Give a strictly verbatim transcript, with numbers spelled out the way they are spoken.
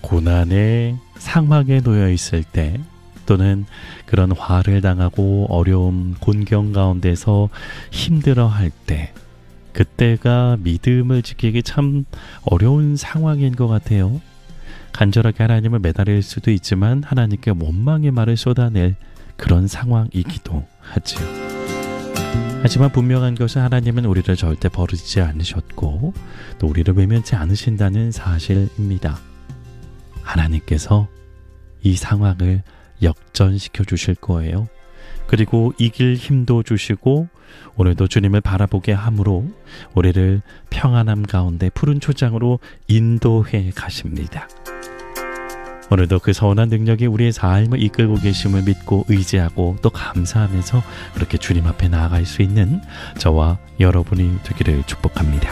고난의 상황에 놓여 있을 때, 또는 그런 화를 당하고 어려움, 곤경 가운데서 힘들어할 때, 그때가 믿음을 지키기 참 어려운 상황인 것 같아요. 간절하게 하나님을 매달릴 수도 있지만 하나님께 원망의 말을 쏟아낼 그런 상황이기도 하지요. 하지만 분명한 것은 하나님은 우리를 절대 버리지 않으셨고 또 우리를 외면치 않으신다는 사실입니다. 하나님께서 이 상황을 역전시켜 주실 거예요. 그리고 이길 힘도 주시고 오늘도 주님을 바라보게 함으로 우리를 평안함 가운데 푸른 초장으로 인도해 가십니다. 오늘도 그 선한 능력이 우리의 삶을 이끌고 계심을 믿고 의지하고 또 감사하면서 그렇게 주님 앞에 나아갈 수 있는 저와 여러분이 되기를 축복합니다.